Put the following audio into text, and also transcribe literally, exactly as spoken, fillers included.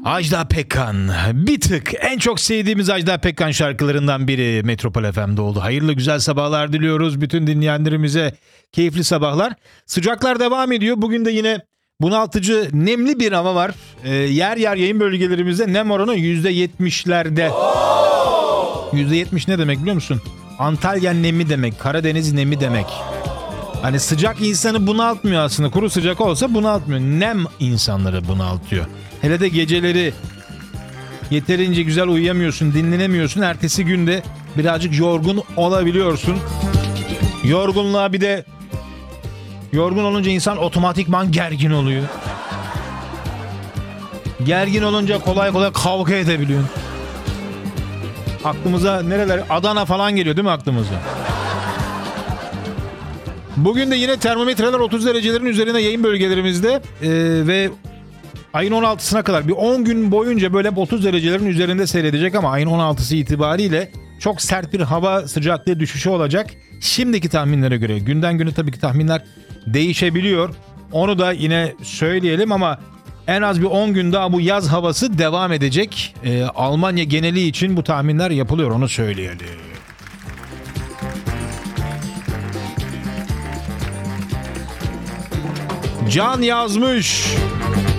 Ajda Pekkan, bir tık en çok sevdiğimiz Ajda Pekkan şarkılarından biri Metropol F M'de oldu. Hayırlı güzel sabahlar diliyoruz bütün dinleyenlerimize, keyifli sabahlar. Sıcaklar devam ediyor. Bugün de yine bunaltıcı, nemli bir hava var. Ee, yer yer yayın bölgelerimizde nem oranı yüzde yetmişlerde. yüzde yetmiş ne demek biliyor musun? Antalya nemi demek, Karadeniz nemi demek. Hani sıcak insanı bunaltmıyor aslında. Kuru sıcak olsa bunaltmıyor. Nem insanları bunaltıyor. Hele de geceleri yeterince güzel uyuyamıyorsun, dinlenemiyorsun. Ertesi günde birazcık yorgun olabiliyorsun. Yorgunluğa bir de yorgun olunca insan otomatikman gergin oluyor. Gergin olunca kolay kolay kavga edebiliyorsun. Aklımıza nereler? Adana falan geliyor değil mi aklımıza? Bugün de yine termometreler otuz derecelerin üzerinde yayın bölgelerimizde ee, ve ayın on altısına kadar bir on gün boyunca böyle otuz derecelerin üzerinde seyredecek ama ayın on altısı itibariyle çok sert bir hava sıcaklığı düşüşü olacak. Şimdiki tahminlere göre günden güne tabii ki tahminler değişebiliyor. Onu da yine söyleyelim ama en az bir on gün daha bu yaz havası devam edecek. Ee, Almanya geneli için bu tahminler yapılıyor, onu söyleyelim. Can yazmış.